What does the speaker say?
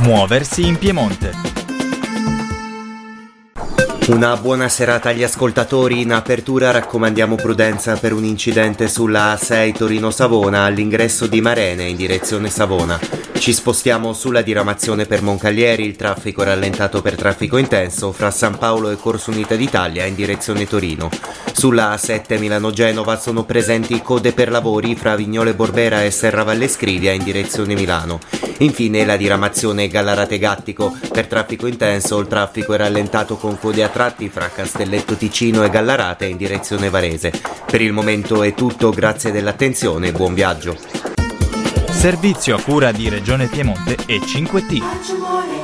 Muoversi in Piemonte. Una buona serata agli ascoltatori. In apertura raccomandiamo prudenza per un incidente sulla A6 Torino-Savona all'ingresso di Marene in direzione Savona. Ci spostiamo sulla diramazione per Moncaglieri, il traffico è rallentato per traffico intenso fra San Paolo e Corso Unita d'Italia in direzione Torino. Sulla A7 Milano-Genova sono presenti code per lavori fra Vignole Borbera e Serravalle Scrivia in direzione Milano. Infine la diramazione Gallarate-Gattico, per traffico intenso il traffico è rallentato con code a tratti fra Castelletto Ticino e Gallarate in direzione Varese. Per il momento è tutto, grazie dell'attenzione e buon viaggio. Servizio a cura di Regione Piemonte e 5T.